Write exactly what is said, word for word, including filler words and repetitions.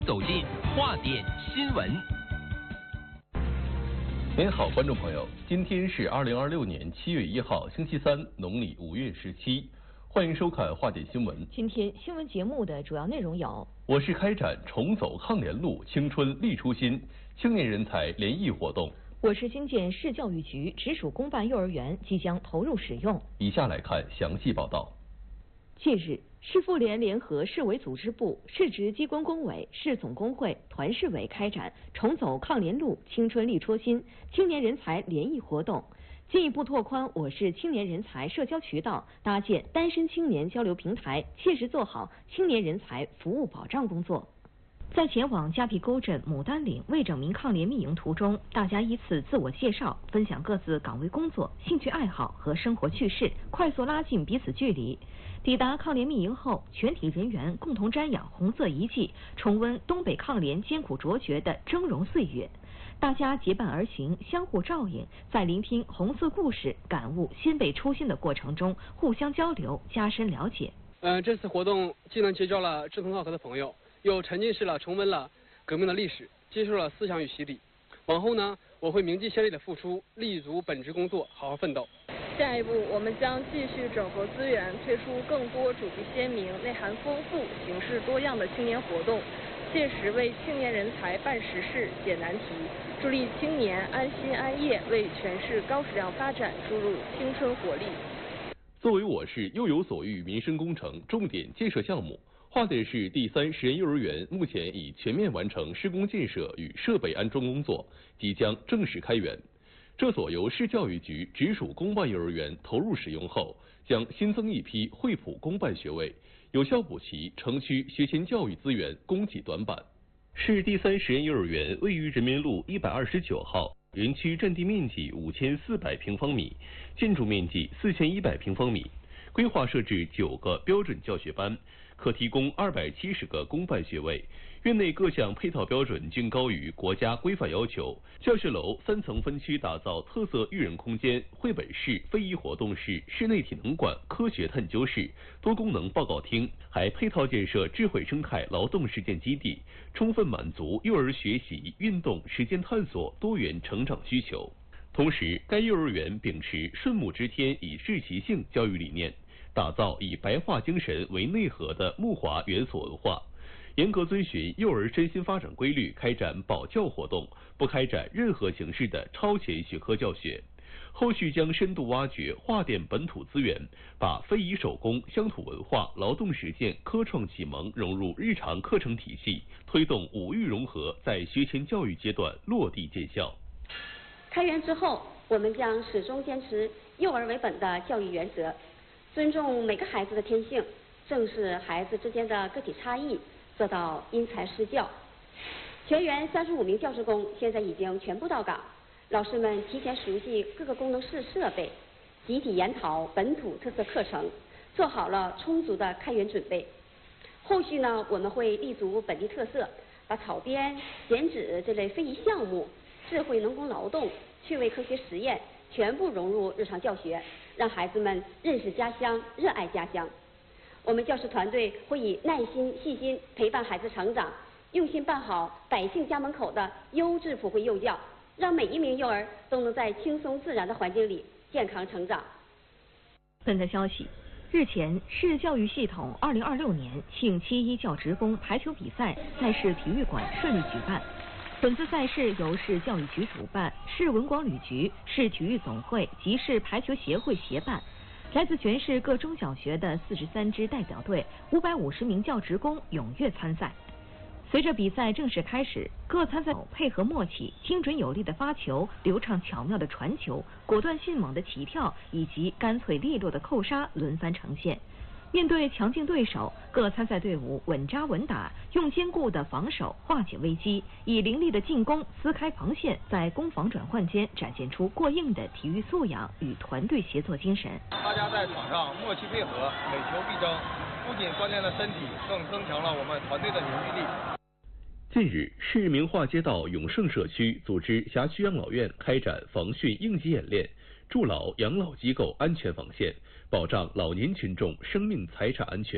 走进话点新闻。 您好，观众朋友，今天是二零二六年七月一号，星期三，农历五月十七。欢迎收看话点新闻。 今天新闻节目的主要内容有： 我市开展重走抗联路，青春立初心青年人才联谊活动。 我市新建市教育局直属公办幼儿园即将投入使用。 以下来看详细报道。 近日，市妇联联合市委组织部、市直机关工委、市总工会、团市委开展重走抗联路，青春立初心青年人才联谊活动，进一步拓宽我市青年人才社交渠道，搭建单身青年交流平台，切实做好青年人才服务保障工作。在前往迦皮沟镇、牡丹岭未整民抗联密营途中，大家依次自我介绍，分享各自岗位工作、兴趣爱好和生活趣事，快速拉近彼此距离。抵达抗联密营后，全体人员共同瞻仰红色遗迹，重温东北抗联艰苦卓绝的峥嵘岁月。大家结伴而行，相互照应，在聆听红色故事、感悟先辈初心的过程中，互相交流，加深了解。 呃，这次活动既能结交了志同道合的朋友，又沉浸式了重温了革命的历史，接受了思想与洗礼。往后呢，我会铭记先烈的付出，立足本职工作，好好奋斗。 下一步，我们将继续整合资源，推出更多主题鲜明、内涵丰富、形式多样的青年活动，切实为青年人才办实事、解难题，助力青年安心安业，为全市高质量发展注入青春活力。 作为我市幼有所育民生工程重点建设项目，话点市第三实验幼儿园目前已全面完成施工建设与设备安装工作，即将正式开园。这所由市教育局直属公办幼儿园投入使用后，将新增一批惠普公办学位，有效补齐城区学前教育资源供给短板。市第三实验幼儿园位于人民路一百二十九号，园区占地面积五千四百平方米，建筑面积四千一百平方米，规划设置九个标准教学班，可提供二百七十个公办学位。院内各项配套标准均高于国家规范要求。教学楼三层分区打造特色育人空间、绘本室、非遗活动室、室内体能馆、科学探究室、多功能报告厅，还配套建设智慧生态劳动实践基地，充分满足幼儿学习、运动、实践探索多元成长需求。同时，该幼儿园秉持顺母之天以治其性教育理念，打造以白话精神为内核的木华元素文化，严格遵循幼儿身心发展规律开展保教活动，不开展任何形式的超前学科教学。后续将深度挖掘话点本土资源，把非遗手工、乡土文化、劳动实践、科创启蒙融入日常课程体系，推动五育融合在学前教育阶段落地见效。 开园之后，我们将始终坚持幼儿为本的教育原则，尊重每个孩子的天性，正视孩子之间的个体差异，做到因材施教。全园三十五名教职工现在已经全部到岗，老师们提前熟悉各个功能室设备，集体研讨本土特色课程，做好了充足的开园准备。后续呢，我们会立足本地特色，把草编、剪纸这类非遗项目、智慧农工劳动、趣味科学实验全部融入日常教学，让孩子们认识家乡、热爱家乡。我们教师团队会以耐心、细心陪伴孩子成长，用心办好百姓家门口的优质普惠幼教，让每一名幼儿都能在轻松自然的环境里健康成长。 本台消息，日前，市教育系统二零二六年庆七一教职工排球比赛在市体育馆顺利举办。本次赛事由市教育局主办，市文广旅局、市体育总会及市排球协会协办。来自全市各中小学的四十三支代表队、五百五十名教职工踊跃参赛。随着比赛正式开始，各参赛配合默契、精准有力的发球、流畅巧妙的传球、果断迅猛的起跳以及干脆利落的扣杀轮番呈现。面对强劲对手，各参赛队伍稳扎稳打，用坚固的防守化解危机，以凌厉的进攻撕开防线，在攻防转换间展现出过硬的体育素养与团队协作精神。 大家在场上默契配合，每球必争，不仅锻炼了身体，更增强了我们团队的凝聚力。 近日，市明化街道永盛社区组织辖区养老院开展防汛应急演练，筑牢养老机构安全防线，保障老年群众生命财产安全。